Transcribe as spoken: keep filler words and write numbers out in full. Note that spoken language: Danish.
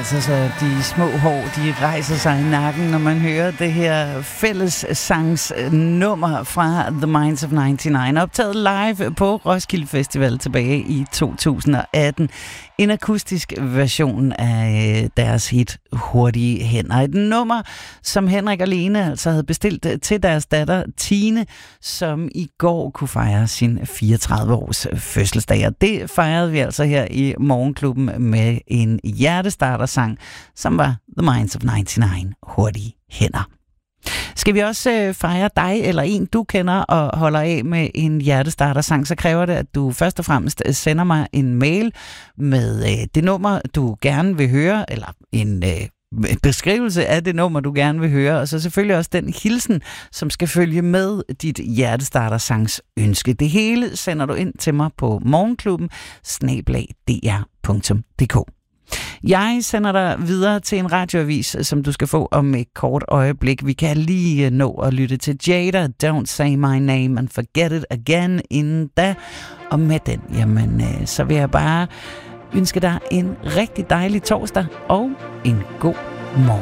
altså, så de små hår, de rejser sig i nakken, når man hører det her fællessangsnummer fra The Minds of nioghalvfems, optaget live på Roskilde Festival tilbage i to tusind og atten. En akustisk version af deres hit Hurtige Hænder. Et nummer, som Henrik og Lene altså havde bestilt til deres datter Tine, som i går kunne fejre sin fireogtredive års fødselsdag. Og det fejrede vi altså her i Morgenklubben med en hjertestartersang, som var The Minds of nioghalvfems, Hurtige Hænder. Skal vi også øh, fejre dig eller en, du kender og holder af med en hjertestartersang, så kræver det, at du først og fremmest sender mig en mail med øh, det nummer, du gerne vil høre, eller en øh, beskrivelse af det nummer, du gerne vil høre, og så selvfølgelig også den hilsen, som skal følge med dit hjertestartersangs ønske. Det hele sender du ind til mig på morgenklubben snabel-a d r punktum d k. Jeg sender dig videre til en radioavis, som du skal få om et kort øjeblik. Vi kan lige nå at lytte til Jada, Don't Say My Name and Forget It Again inden da. Og med den, jamen, så vil jeg bare ønske dig en rigtig dejlig torsdag og en god morgen.